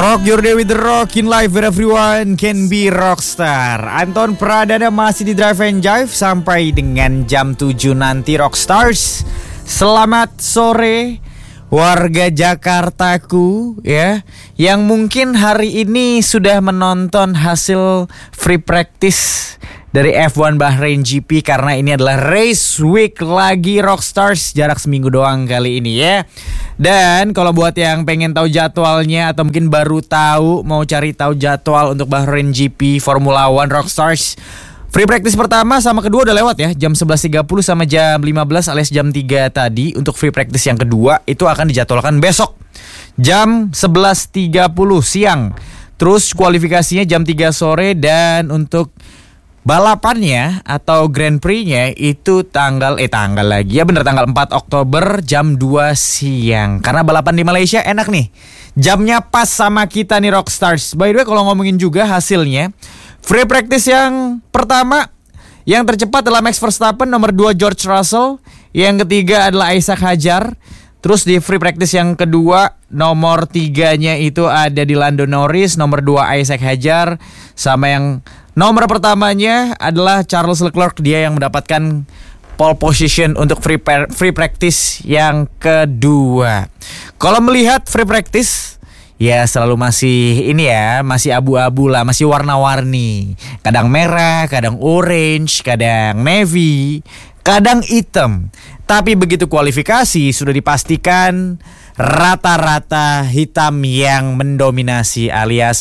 Rock your day with the rock in life where everyone can be rockstar. Anton Pradana masih di Drive and Jive sampai dengan jam 7 nanti Rockstars. Selamat sore warga Jakartaku ya, yang mungkin hari ini sudah menonton hasil free practice dari F1 Bahrain GP, karena ini adalah race week lagi Rockstars, jarak seminggu doang kali ini ya. Dan kalau buat yang pengen tahu jadwalnya atau mungkin baru tahu, mau cari tahu jadwal untuk Bahrain GP Formula One Rockstars, free practice pertama sama kedua udah lewat ya, jam 11.30 sama jam 15 alias jam 3 tadi. Untuk free practice yang kedua itu akan dijadwalkan besok jam 11.30 siang. Terus kualifikasinya jam 3 sore, dan untuk balapannya atau Grand Prix-nya itu tanggal lagi. Ya bener, tanggal 4 Oktober jam 2 siang. Karena balapan di Malaysia enak nih, jamnya pas sama kita nih Rockstars. By the way, kalau ngomongin juga hasilnya, free practice yang pertama yang tercepat adalah Max Verstappen, nomor 2 George Russell, yang ketiga adalah Isaac Hadjar. Terus di free practice yang kedua, nomor 3-nya itu ada di Lando Norris, nomor 2 Isaac Hadjar, sama yang nomor pertamanya adalah Charles Leclerc, dia yang mendapatkan pole position untuk free practice yang kedua. Kalau melihat free practice, ya selalu masih ini ya, masih abu-abu lah, masih warna-warni. Kadang merah, kadang orange, kadang navy, kadang hitam. Tapi begitu kualifikasi sudah dipastikan rata-rata hitam yang mendominasi, alias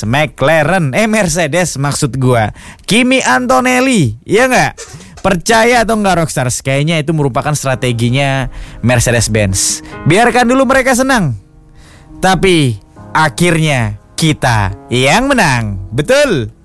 Mercedes maksud gua, Kimi Antonelli, ya nggak? Percaya atau nggak Rockstars, kayaknya itu merupakan strateginya Mercedes-Benz. Biarkan dulu mereka senang, tapi akhirnya kita yang menang, betul?